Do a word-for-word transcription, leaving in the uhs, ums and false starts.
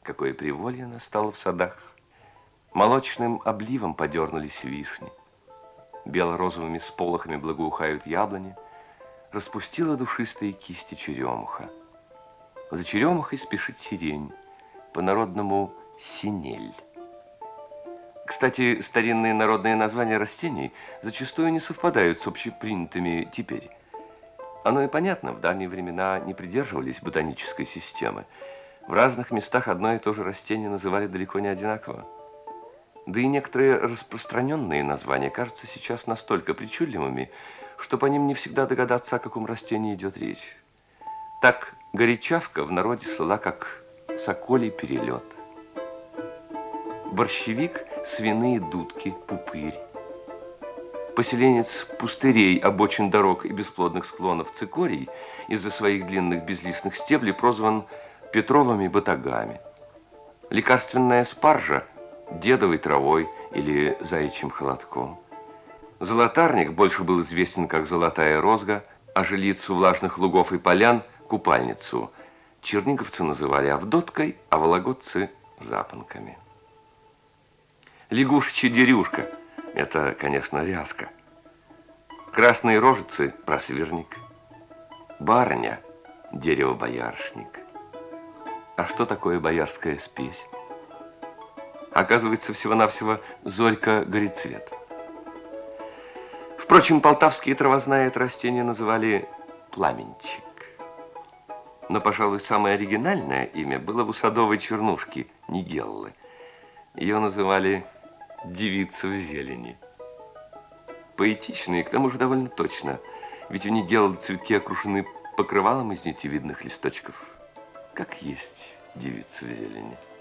какое приволье настало в садах. Молочным обливом подернулись вишни. Бело-розовыми сполохами благоухают яблони. Распустила душистые кисти черемуха. За черемухой спешит сирень, по-народному синель. Кстати, старинные народные названия растений зачастую не совпадают с общепринятыми теперь. Оно и понятно, в давние времена не придерживались ботанической системы. В разных местах одно и то же растение называли далеко не одинаково. Да и некоторые распространенные названия кажутся сейчас настолько причудливыми, что по ним не всегда догадаться, о каком растении идет речь. Так, горячавка в народе слыла как соколий перелет. Борщевик – свиные дудки, пупырь. Поселенец пустырей, обочин дорог и бесплодных склонов цикорий из-за своих длинных безлистных стеблей прозван Петровыми батагами. Лекарственная спаржа – дедовой травой или заячьим холодком. Золотарник больше был известен как золотая розга, а жилицу влажных лугов и полян – купальницу. Черниговцы называли авдоткой, а вологодцы – запонками. Лягушечья дерюшка – это, конечно, ряска. Красные рожицы – просвирник. Барыня – дерево-боярышник. А что такое боярская спесь? Оказывается, всего-навсего зорька-горецвет. Впрочем, полтавские травознаи это растение называли пламенчик. Но, пожалуй, самое оригинальное имя было у садовой чернушки Нигеллы. Ее называли девица в зелени. Поэтично и к тому же довольно точно, ведь у Нигеллы цветки окружены покрывалом из нитевидных листочков, как есть девица в зелени.